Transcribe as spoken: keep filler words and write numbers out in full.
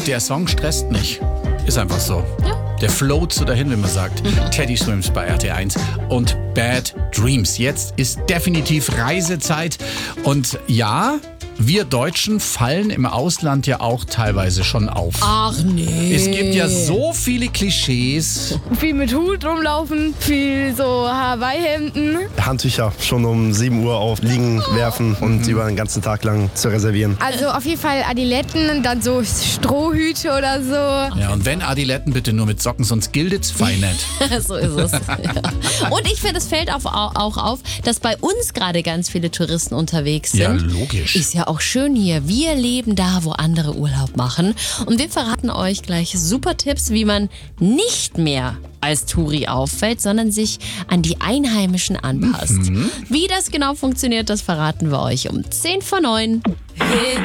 Der Song stresst nicht. Ist einfach so. Ja. Der float so dahin, wenn man sagt. Mhm. Teddy Swims bei R T eins und Bad Dreams. Jetzt ist definitiv Reisezeit. Und ja, wir Deutschen fallen im Ausland ja auch teilweise schon auf. Ach nee. Es gibt ja so viele Klischees. Viel mit Hut rumlaufen, viel so Hawaii-Hemden. Handtücher schon um sieben Uhr auf liegen werfen und über den ganzen Tag lang zu reservieren. Also auf jeden Fall Adiletten, dann so Strohhüte oder so. Ja, und wenn Adiletten, bitte nur mit Socken, sonst gilt's fein nicht. So ist es. Ja. Und ich finde, es fällt auf, auch auf, dass bei uns gerade ganz viele Touristen unterwegs sind. Ja, logisch. Ist ja auch schön hier. Wir leben da, wo andere Urlaub machen. Und wir verraten euch gleich super Tipps, wie man nicht mehr als Touri auffällt, sondern sich an die Einheimischen anpasst. Mhm. Wie das genau funktioniert, das verraten wir euch um zehn vor neun.